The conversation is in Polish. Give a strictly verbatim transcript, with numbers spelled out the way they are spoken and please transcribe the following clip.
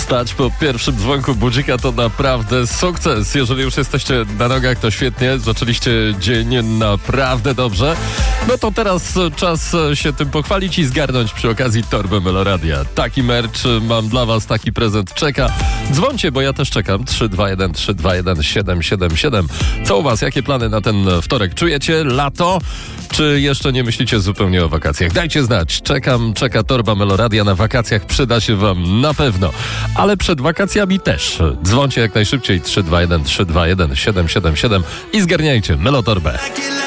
Wstać po pierwszym dzwonku budzika to naprawdę sukces. Jeżeli już jesteście na nogach, to świetnie. Zaczęliście dzień naprawdę dobrze. No to teraz czas się tym pochwalić i zgarnąć przy okazji torbę Meloradia. Taki merch mam dla was, taki prezent czeka. Dzwońcie, bo ja też czekam. trzy dwa jeden trzy dwa jeden siedem siedem siedem. Co u was? Jakie plany na ten wtorek? Czujecie lato? Czy jeszcze nie myślicie zupełnie o wakacjach? Dajcie znać. Czekam, czeka torba Meloradia. Na wakacjach przyda się wam na pewno. Ale przed wakacjami też. Dzwońcie jak najszybciej. trzy dwa jeden trzy dwa jeden siedem siedem siedem i zgarniajcie Melotorbę.